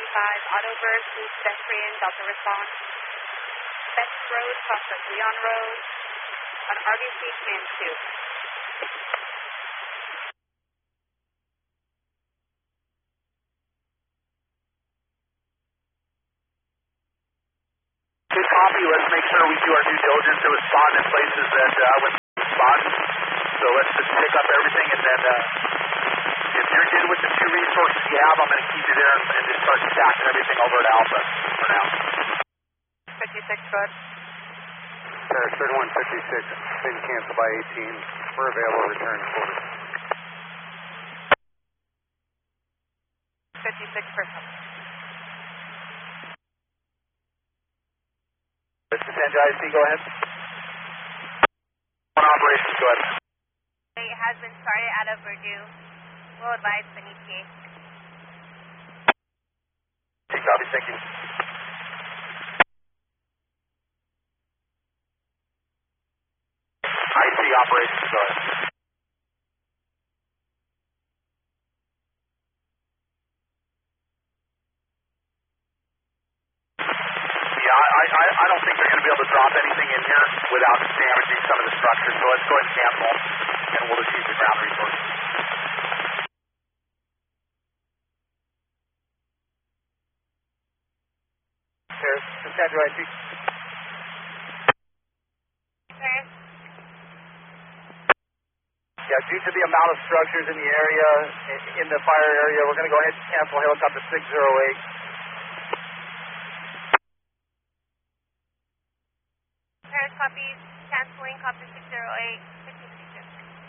Autoverse, Blue Pedestrian, Delta Response. Bench Road, Prospect Leon Road, on RBC Command 2. Good copy. Let's make sure we do our due diligence to respond in places that would respond. So let's just pick up everything, and then if you're good with the 2 resources you have, I'm going to keep you there and just start stacking everything over at Alpha for now. 56, good. Paris 3156, been canceled by 18. We're available, return quarter. 56 person. This is NJIC, go ahead. On operations, go ahead. It has been started out of Verdue. We'll advise the ETA. Copy, thank you. IC operations, go ahead. I don't think they're going to be able to drop anything in here without damaging some of the structures, so let's go ahead and cancel, and we'll just use the ground resources. Paris, Sandra IC. Paris. Yeah, due to the amount of structures in the area, in the fire area, we're going to go ahead and cancel helicopter 608. Paris copies, canceling copy 608, 1532.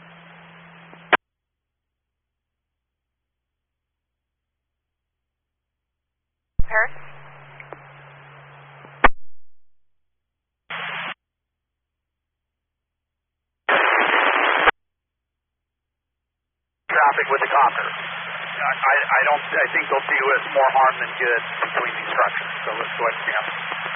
Paris? Traffic with the copter. I think they'll do us more harm than good between these structures, so let's go ahead and cancel.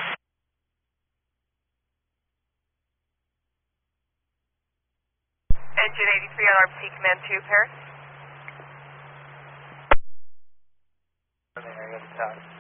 Engine 83 on RBC Command 2, Paris. In the area of attack.